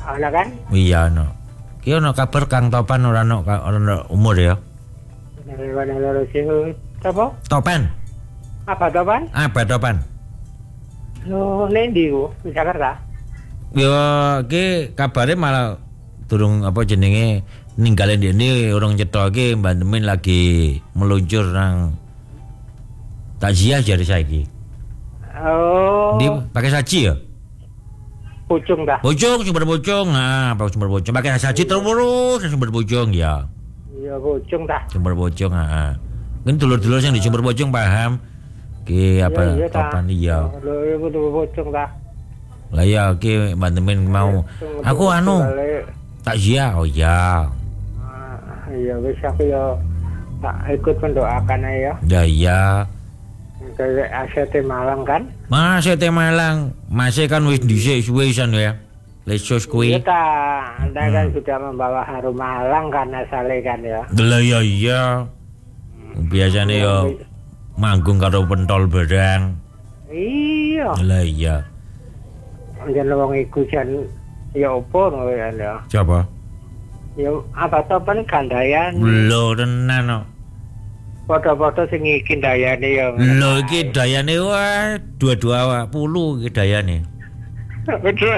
Ana kan? Iya ono. Ki ono kabar Kang Topan ora ono umur ya. Wana loro sing apa? Topan. Apa Topan? Apa Topan? Lo nendi ku? Di Jakarta. Yo ki kabare malah durung apa jenenge ninggalin ini orang cetha iki Mbak Demin lagi meluncur nang takziah jare saiki. Oh. Di pakai saji ya? Pucung dah. Bojong, sumber bojong. Nah, pakai sumber bojong. Pakai saji terus sumber bojong ya. Iya, pucung dah. Sumber bojong, heeh. Kan dulur-dulur sing di sumber bojong paham. Ki apa Topan iya. Lho, iku pucung dah. Lah ya ki Mbak Demin mau aku anu takziah. Oh iya. Iya, wis aku ya tak ikut mendoakan aja ya. Ya iya. Kayak ACT Malang kan? Mas ACT Malang, masih kan wis dhisik suwe isan ya. Lesus kuwi. Iya Anda kan sudah membawa harum Malang kan asale kan ya. Lah ya iya. Biasane yo manggung karo pentol barang. Iya. Lah iya. Jan wong iku jan ya opo ngono ya. Siapa? Ya apa Topan gandayan. Lho tenan kok. Foto-foto sing iki dayane ya. Lho iki dayane wah 22 iki dayane. Betul.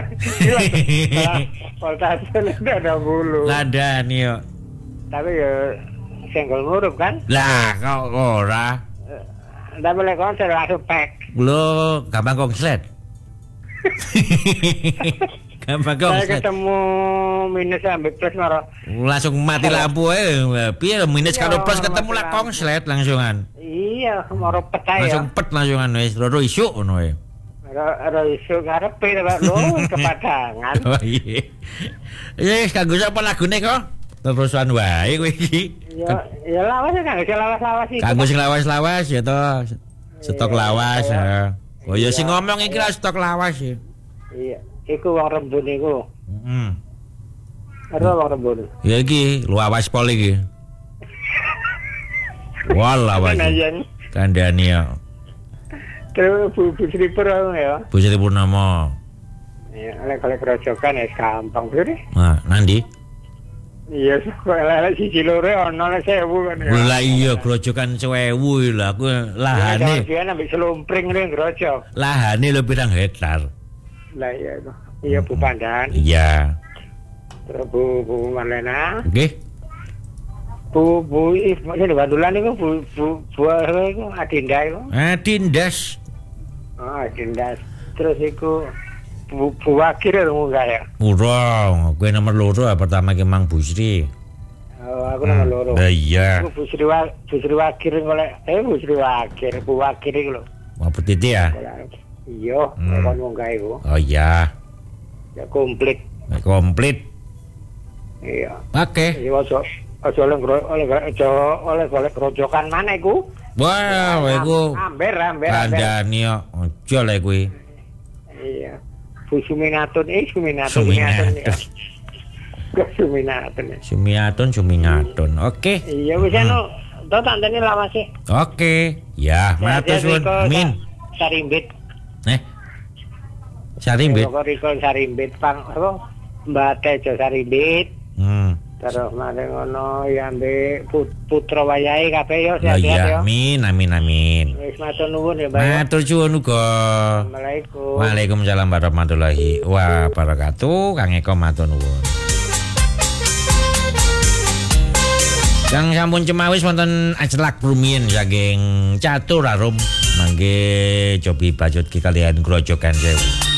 Voltase ada bulu. Ladani yo. Tapi ya senggol ngurup kan? Lah kok ora. Ndak boleh konser langsung pack. Lho gampang konslet. Gampang Saya konslet. ketemu minus sampai plus marah. Langsung mati lampu ae. Piye minus karo plus ketemu lah konslet langsungan. Iya, marah petah ya. Langsung pet langsungan wis loro isuk ngono wae. Ora iso ngarepe lho kepadangan. Oh iya. Yes, kanggo sapa lagune kok? Terusan wae kowe iki. Ya lawas kan, lawas iki. Kanggo sing lawas-lawas ya to. Stok lawas ya. Oh ya sing ngomong iki lah stok lawas ya. Iya, iku wong Rembun iku. Heeh. Ora wong Rembun. Ya iki lawas pol iki. Wala wae. Kandhani ya. Terus Bu Sriper ya. Bu Sri Purnama. Ya, lek grojokan ya gampang bener. Nah, nandi? Iya, kok lek siji loro ono lek 1000 kan ya. Lah iya grojokan 1000 lho aku lahane. Dia ambek selumpring ning grojok. Lahane lho pirang hektar. Lah iya itu. Iya Bu Pandan. Iya. Terus Bu Marlena. Nggih. Bu ini bandulan itu Bu itu Adinda itu. Tindas. Oh Adinda. Terus itu Bu Wakir itu enggak ya? Ora, kowe nomor loro pertama ki Mang Busri. Oh, aku nomor loro. Lah iya. Bu Sri Wakir golek Bu Wakir itu lho. Apa titi ya? Iya, kon munggah iku. Oh iya. Ya komplit. Komplit. Iya. Oke. Iya aja oleh golek grojokan mana iku? Wah, iku Amber. kandhani kok. Aja lek kuwi. Iya. Bu Suminatun. Suminatun. Oke. Iya wis anu, to tandane lawase. Oke. Ya, matur suwun. Amin. Sarimbit. Sarimbit. Riko Sarimbit Pang apa? Mbak Tejo Sarimbit. Terus mari ngono ya mbek putra wayahe kabeh ya sehat-sehat ya. Amin. Wis matur nuwun ya, Mbak. Matur suwun uga. Assalamualaikum. Waalaikumsalam warahmatullahi wabarakatuh. Kang Eko matur nuwun. Kang sampun cemawis wonten acelak rumiyin saking Catur Arum mangke cobi bajut ki kalian grojokan sewu.